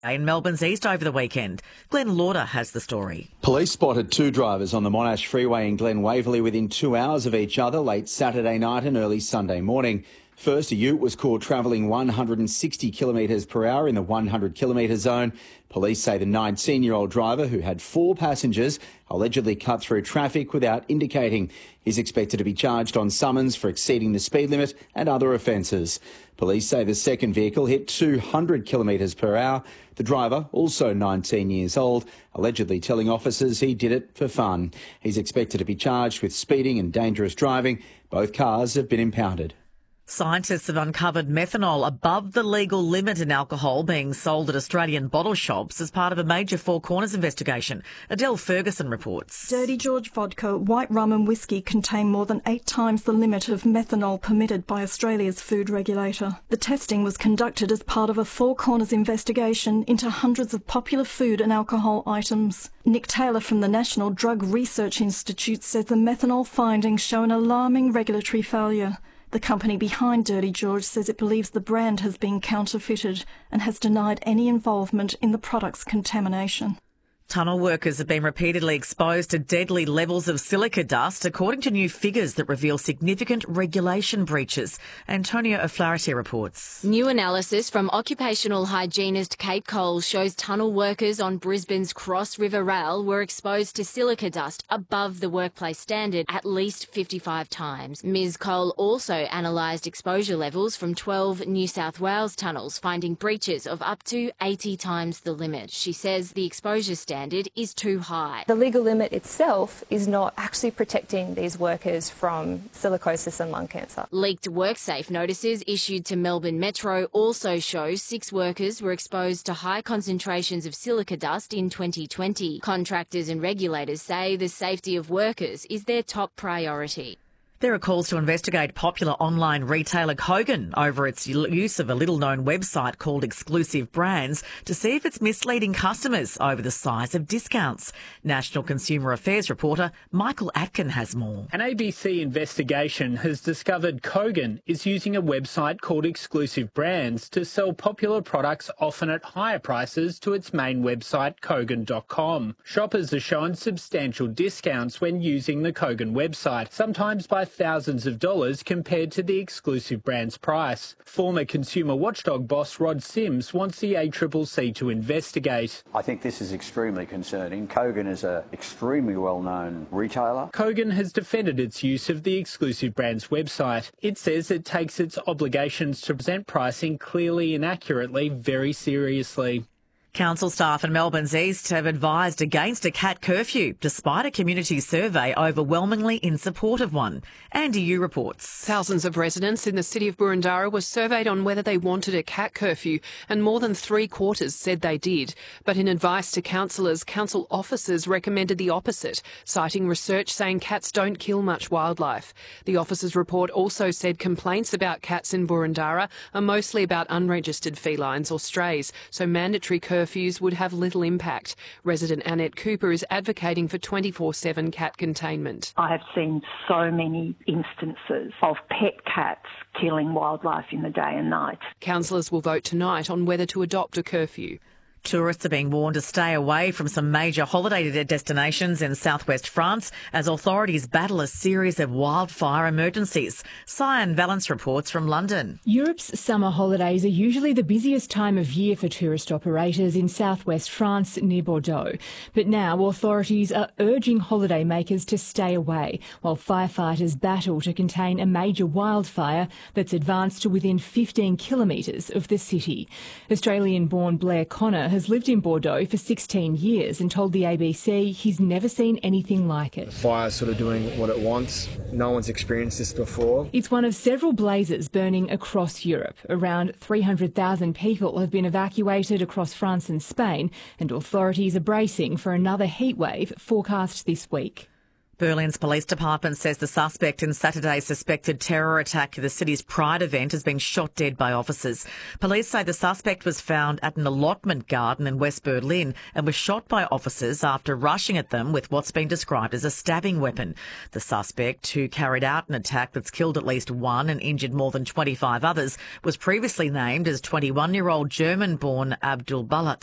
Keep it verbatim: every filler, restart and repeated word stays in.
In Melbourne's east over the weekend. Glenn Lauder has the story. Police spotted two drivers on the Monash Freeway in Glen Waverley within two hours of each other late Saturday night and early Sunday morning. First, a ute was caught travelling one hundred sixty kilometres per hour in the one hundred kilometre zone. Police say the nineteen-year-old driver, who had four passengers, allegedly cut through traffic without indicating. He's expected to be charged on summons for exceeding the speed limit and other offences. Police say the second vehicle hit two hundred kilometres per hour. The driver, also nineteen years old, allegedly telling officers he did it for fun. He's expected to be charged with speeding and dangerous driving. Both cars have been impounded. Scientists have uncovered methanol above the legal limit in alcohol being sold at Australian bottle shops as part of a major Four Corners investigation. Adele Ferguson reports. Dirty George vodka, white rum and whiskey contain more than eight times the limit of methanol permitted by Australia's food regulator. The testing was conducted as part of a Four Corners investigation into hundreds of popular food and alcohol items. Nick Taylor from the National Drug Research Institute says the methanol findings show an alarming regulatory failure. The company behind Dirty George says it believes the brand has been counterfeited and has denied any involvement in the product's contamination. Tunnel workers have been repeatedly exposed to deadly levels of silica dust, according to new figures that reveal significant regulation breaches. Antonia O'Flaherty reports. New analysis from occupational hygienist Kate Cole shows tunnel workers on Brisbane's Cross River Rail were exposed to silica dust above the workplace standard at least fifty-five times. Miz Cole also analysed exposure levels from twelve New South Wales tunnels, finding breaches of up to eighty times the limit. She says the exposure standard is too high. The legal limit itself is not actually protecting these workers from silicosis and lung cancer. Leaked WorkSafe notices issued to Melbourne Metro also show six workers were exposed to high concentrations of silica dust in twenty twenty. Contractors and regulators say the safety of workers is their top priority. There are calls to investigate popular online retailer Kogan over its use of a little-known website called Exclusive Brands to see if it's misleading customers over the size of discounts. National Consumer Affairs reporter Michael Atkin has more. An A B C investigation has discovered Kogan is using a website called Exclusive Brands to sell popular products often at higher prices to its main website, Kogan dot com. Shoppers are shown substantial discounts when using the Kogan website, sometimes by thousands of dollars compared to the Exclusive Brands price. Former consumer watchdog boss Rod Sims wants the A C C C to investigate. I think this is extremely concerning. Kogan is an extremely well-known retailer. Kogan has defended its use of the Exclusive Brands website. It says it takes its obligations to present pricing clearly and accurately very seriously. Council staff in Melbourne's east have advised against a cat curfew, despite a community survey overwhelmingly in support of one. Andy Yu reports. Thousands of residents in the city of Boroondara were surveyed on whether they wanted a cat curfew, and more than three quarters said they did. But in advice to councillors, council officers recommended the opposite, citing research saying cats don't kill much wildlife. The officers' report also said complaints about cats in Boroondara are mostly about unregistered felines or strays, so mandatory curfews Curfews would have little impact. Resident Annette Cooper is advocating for twenty-four seven cat containment. I have seen so many instances of pet cats killing wildlife in the day and night. Councillors will vote tonight on whether to adopt a curfew. Tourists are being warned to stay away from some major holiday destinations in southwest France as authorities battle a series of wildfire emergencies. Cyan Valence reports from London. Europe's summer holidays are usually the busiest time of year for tourist operators in southwest France near Bordeaux. But now authorities are urging holidaymakers to stay away while firefighters battle to contain a major wildfire that's advanced to within fifteen kilometres of the city. Australian-born Blair Connor has lived in Bordeaux for sixteen years and told the A B C he's never seen anything like it. The fire's sort of doing what it wants. No one's experienced this before. It's one of several blazes burning across Europe. Around three hundred thousand people have been evacuated across France and Spain, and authorities are bracing for another heatwave forecast this week. Berlin's police department says the suspect in Saturday's suspected terror attack at the city's Pride event has been shot dead by officers. Police say the suspect was found at an allotment garden in West Berlin and was shot by officers after rushing at them with what's been described as a stabbing weapon. The suspect, who carried out an attack that's killed at least one and injured more than twenty-five others, was previously named as twenty-one-year-old German-born Abdul Balat.